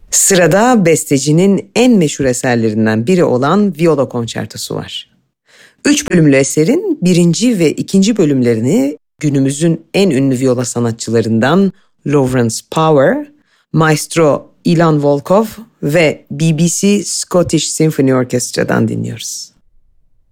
Sırada bestecinin en meşhur eserlerinden biri olan Viola Konçertosu var. 3 bölümlü eserin 1. ve 2. bölümlerini günümüzün en ünlü viola sanatçılarından Lawrence Power, Maestro Ilan Volkov ve BBC Scottish Symphony Orchestra'dan dinliyoruz.